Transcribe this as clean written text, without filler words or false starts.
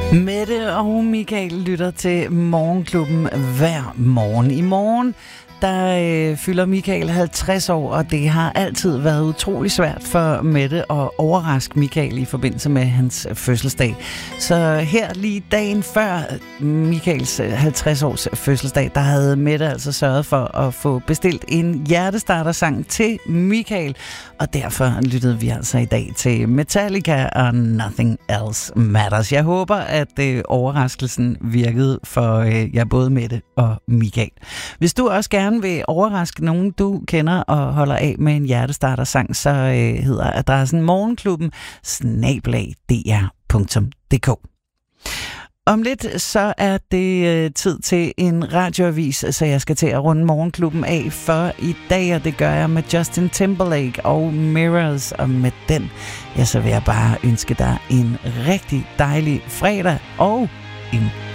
Mette og Michael lytter til Morgenklubben hver morgen. I morgen der fylder Michael 50 år, og det har altid været utrolig svært for Mette at overraske Michael i forbindelse med hans fødselsdag. Så her lige dagen før Michaels 50-års fødselsdag, der havde Mette altså sørget for at få bestilt en hjertestartersang til Michael, og derfor lyttede vi altså i dag til Metallica og Nothing Else Matters. Jeg håber, at overraskelsen virkede for jer både Mette og Michael. Hvis du også gerne vil overraske nogen, du kender og holder af med en hjertestartersang, så hedder adressen morgenklubben@dr.dk. Om lidt så er det tid til en radioavis, så jeg skal til at runde Morgenklubben af for i dag, og det gør jeg med Justin Timberlake og Mirrors, og med den, så vil jeg bare ønske dig en rigtig dejlig fredag og en